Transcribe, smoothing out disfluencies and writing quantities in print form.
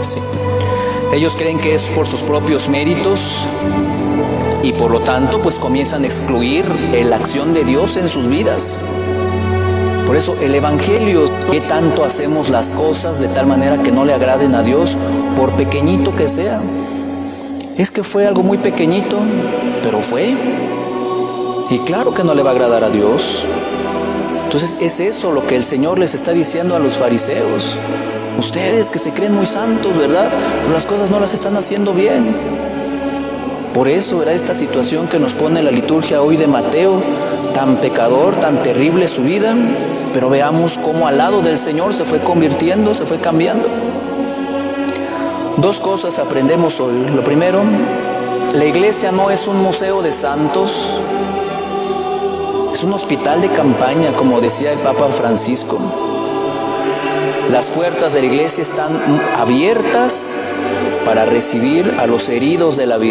Sí. Ellos creen que es por sus propios méritos y por lo tanto pues comienzan a excluir la acción de Dios en sus vidas. Por eso el Evangelio, ¿qué tanto hacemos las cosas de tal manera que no le agraden a Dios, por pequeñito que sea? Es que fue algo muy pequeñito, pero fue. Y claro que no le va a agradar a Dios. Entonces es eso lo que el Señor les está diciendo a los fariseos. Ustedes que se creen muy santos, ¿verdad? Pero las cosas no las están haciendo bien. Por eso era esta situación que nos pone la liturgia hoy de Mateo, tan pecador, tan terrible su vida, pero veamos cómo al lado del Señor se fue convirtiendo, se fue cambiando. Dos cosas aprendemos hoy. Lo primero, la iglesia no es un museo de santos, es un hospital de campaña, como decía el Papa Francisco. Las puertas de la iglesia están abiertas para recibir a los heridos de la vida.